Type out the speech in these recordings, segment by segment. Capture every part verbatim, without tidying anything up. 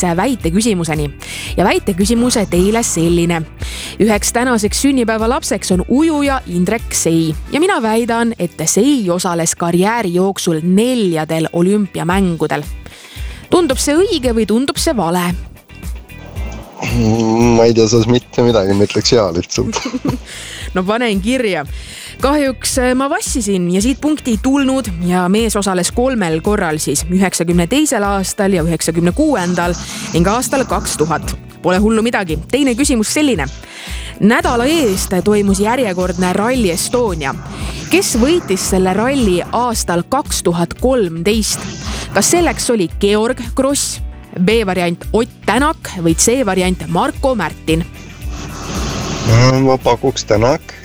väite küsimuseni. Ja väite küsimuse teile selline. Üheks tänaseks sünnipäeva lapseks on ujuja Indrek Sei. Ja mina väidan, et Sei osales karjääri jooksul neljadel olümpiamängudel. Tundub see õige või tundub see vale? Ma ei tea selles mitte midagi, ma ütleks hea lihtsalt. No panen kirja. Kahjuks ma vassisin ja siit punkti ei tulnud ja mees osales kolmel korral siis üheksakümne teisel aastal ja üheksakümne kuuendal ning aastal kaks tuhat. Pole hullu midagi. Teine küsimus selline. Nädala eest toimus järjekordne Rally Estonia. Kes võitis selle ralli aastal kaks tuhat kolmteist? Kas selleks oli Georg Gross, B-variant Ott Tänak või C-variant Marko Märtin? Ma pakuks Tänak.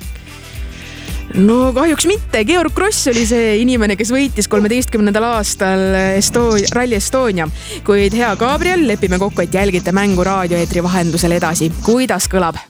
No kahjuks mitte. Georg Gross oli see inimene, kes võitis kolmeteistkümnendal aastal Estonia, Rally Estonia. Kuid hea Gabriel, lepime kokku, et jälgite mängu raadioeetri vahendusel edasi. Kuidas kõlab?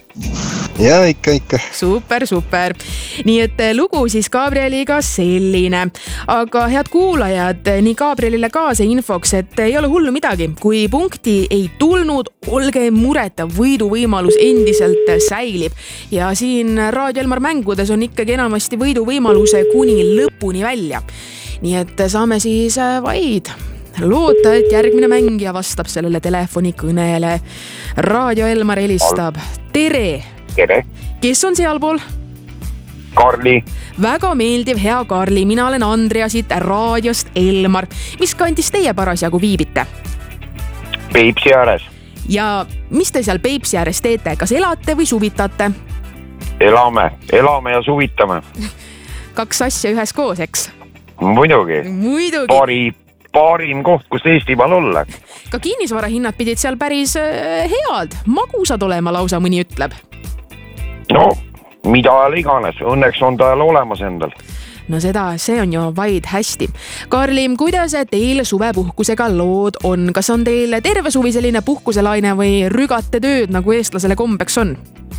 Ja ikka, ikka. Super, super. Nii et lugu siis Gabrieliga selline. Aga head kuulajad, nii Gabrielile ka see infoks, et ei ole hullu midagi. Kui punkti ei tulnud, olge mureta, võiduvõimalus endiselt säilib. Ja siin Raadio Elmar mängudes on ikkagi enamasti võiduvõimaluse kuni lõpuni välja. Nii et saame siis vaid loota, et järgmine mängija vastab sellele telefonikõnele. Raadio Elmar helistab. Tere! Tere! Kes on sealpool? Karli. Väga meeldiv, hea Karli. Mina olen Andrea siit raadiost Elmar. Mis kandis teie parasjagu viibite? Peipsi ääres. Ja mis te seal Peipsi ääres teete? Kas elate või suvitate? Elame, elame ja suvitame. Kaks asja ühes koos, eks? Muidugi. Muidugi. Pari, parim koht, kus Eestimaal olla. Ka kinnisvarahinnad pidid seal päris head. Magusad olema lausa mõni ütleb. No, mida ajal iganes. Õnneks on ta ajal olemas endal. No seda, see on ju vaid hästi. Karli, kuidas teil suvepuhkusega lood on? Kas on teil terve suvi selline puhkuselaine või rügate tööd, nagu eestlasele kombeks on?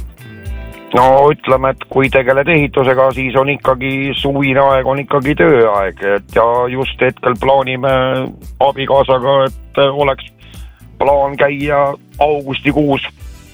No ütleme, et kui tegeled ehitusega, siis on ikkagi suvine aeg, on ikkagi tööaeg. Et ja just hetkel plaanime abikaasaga, et oleks plaan käia augustikuus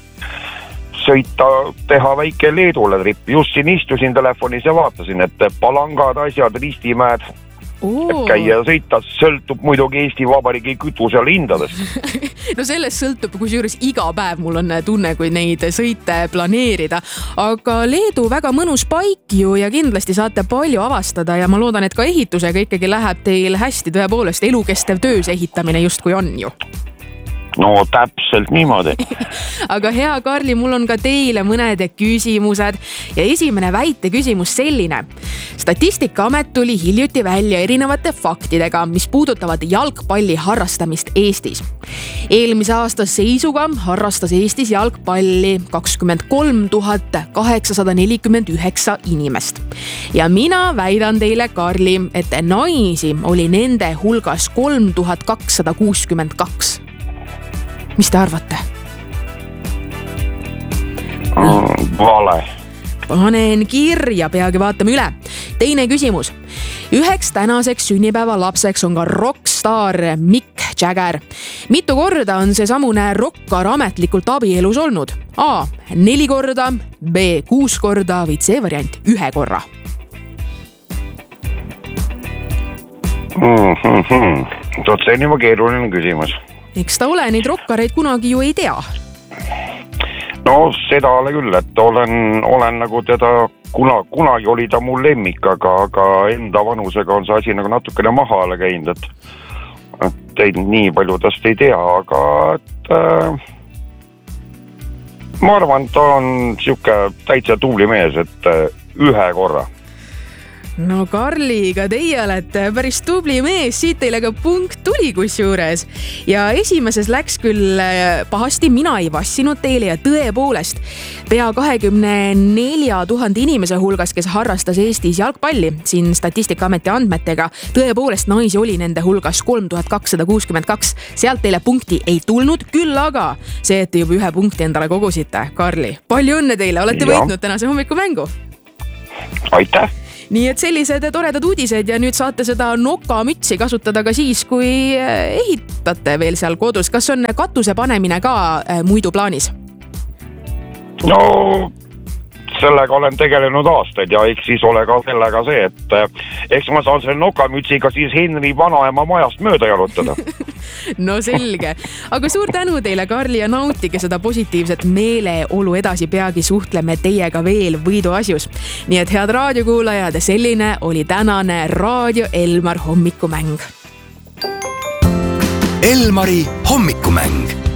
sõita, teha väike Leedule trip. Just siin istusin telefonis ja vaatasin, et palangad, asjad, ristimäed, et käia ja sõita, sõltub muidugi Eesti Vabariigi kütusele hindadest. No sellest sõltub, kusjuures iga päev mul on tunne, kui neid sõite planeerida. Aga Leedu väga mõnus paik ju ja kindlasti saate palju avastada ja ma loodan, et ka ehitusega ikkagi läheb teil hästi, tõepoolest elukestev töös ehitamine just kui on ju. No täpselt niimoodi. Aga hea Karli, mul on ka teile mõned küsimused ja esimene väite küsimus selline. Statistikaamet tuli hiljuti välja erinevate faktidega, mis puudutavad jalgpalli harrastamist Eestis. Eelmise aasta seisuga harrastas Eestis jalgpalli kakskümmend kolm tuhat kaheksasada nelikümmend üheksa inimest. Ja mina väidan teile, Karli, et naisi oli nende hulgas kolm tuhat kakssada kuuskümmend kaks. Mis te arvate? Mm, vale. Panen kirja, peagi vaatame üle. Teine küsimus. Üheks tänaseks sünnipäeva lapseks on ka rockstar Mick Jagger. Mitu korda on see samune rokkar ametlikult abielus olnud? A. Neli korda, B. Kuus korda või C variant ühe korra? Mm-hmm. Toot see on juba keeruline küsimus. Eks ta ole, neid rokkareid kunagi ju ei tea. No seda ole küll, et olen, olen nagu teda, kuna, kunagi oli ta mul lemmik, aga, aga enda vanusega on see asi nagu natukene maha alle käinud, et, et ei, nii palju tast ei tea, aga et, äh, ma arvan, ta on siuke täitsa tubli mees, et äh, ühe korra. No Karli, ka teie olete päris tubli mees, siit teile ka punkt tuli kusjuures. Ja esimeses läks küll pahasti, mina ei vassinud teile ja tõepoolest pea kahekümne nelja tuhande inimese hulgas, kes harrastas Eestis jalgpalli siin Statistikaameti andmetega. Tõepoolest naisi oli nende hulgas kolm tuhat kakssada kuuskümmend kaks. Sealt teile punkti ei tulnud, küll aga see, et te juba ühe punkti endale kogusite, Karli. Palju õnne teile, olete ja. võitnud tänase hommiku mängu. Aitäh! nii et sellised toredad uudised ja nüüd saate seda nokamütsi kasutada ka siis, kui ehitate veel seal kodus. Kas on katuse panemine ka muidu plaanis? No sellega olen tegelenud aastaid ja eks siis ole ka sellega see, et eks ma saan selle nokamütsiga siis Henri vanaema majast mööda jalutada. No selge, aga suur tänu teile, Karli, ja nautige seda positiivset meeleolu edasi, peagi suhtleme teiega veel võiduasjus. Nii et head raadiokuulajad, selline oli tänane Raadio Elmar hommikumäng. Elmari hommikumäng.